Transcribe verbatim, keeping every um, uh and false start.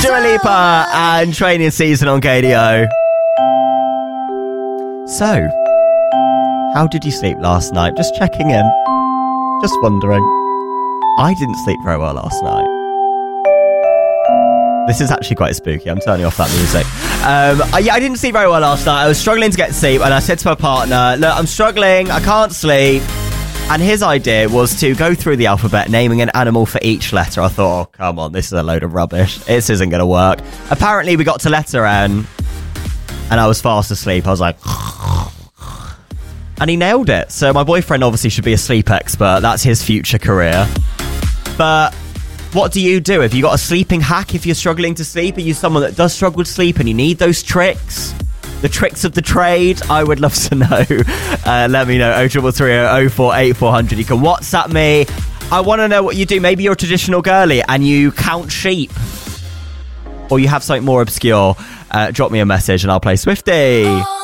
Dua Lipa and Training Season on K D O. So, how did you sleep last night? Just checking in. Just wondering. I didn't sleep very well last night. This is actually quite spooky. I'm turning off that music. Um, I, yeah, I didn't sleep very well last night. I was struggling to get sleep, and I said to my partner, look, I'm struggling. I can't sleep. And his idea was to go through the alphabet, naming an animal for each letter. I thought, oh, come on, this is a load of rubbish. This isn't going to work. Apparently, we got to letter N, and I was fast asleep. I was like... And he nailed it. So my boyfriend obviously should be a sleep expert. That's his future career. But what do you do? Have you got a sleeping hack if you're struggling to sleep? Are you someone that does struggle to sleep and you need those tricks? The tricks of the trade? I would love to know. Uh, let me know. oh three three three oh oh four eight four hundred. You can WhatsApp me. I want to know what you do. Maybe you're a traditional girly and you count sheep. Or you have something more obscure. Uh, drop me a message and I'll play Swiftie.